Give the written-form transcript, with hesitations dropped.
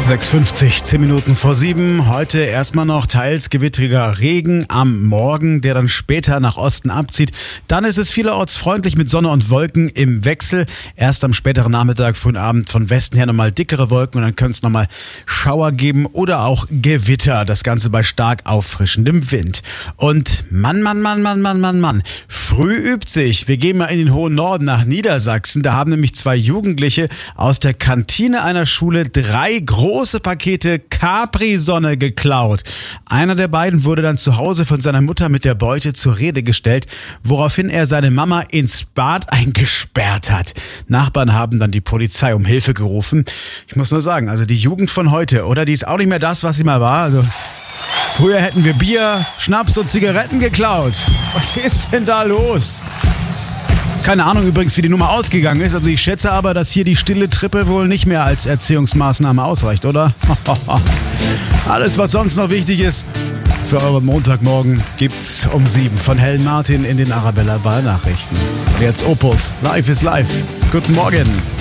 6:50, 10 Minuten vor 7. Heute erstmal noch teils gewittriger Regen am Morgen, der dann später nach Osten abzieht. Dann ist es vielerorts freundlich mit Sonne und Wolken im Wechsel. Erst am späteren Nachmittag, frühen Abend von Westen her nochmal dickere Wolken und dann könnte es nochmal Schauer geben oder auch Gewitter. Das Ganze bei stark auffrischendem Wind. Und Mann. Früh übt sich. Wir gehen mal in den hohen Norden nach Niedersachsen. Da haben nämlich 2 Jugendliche aus der Kantine einer Schule 3 große Pakete Capri-Sonne geklaut. Einer der beiden wurde dann zu Hause von seiner Mutter mit der Beute zur Rede gestellt, woraufhin er seine Mama ins Bad eingesperrt hat. Nachbarn haben dann die Polizei um Hilfe gerufen. Ich muss nur sagen, also die Jugend von heute, oder? Die ist auch nicht mehr das, was sie mal war. Also früher hätten wir Bier, Schnaps und Zigaretten geklaut. Was ist denn da los? Keine Ahnung übrigens, wie die Nummer ausgegangen ist. Also ich schätze aber, dass hier die stille Trippe wohl nicht mehr als Erziehungsmaßnahme ausreicht, oder? Alles, was sonst noch wichtig ist für euren Montagmorgen, gibt's um 7 von Helen Martin in den Arabella Bar Nachrichten. Und jetzt Opus. Life is Life. Guten Morgen.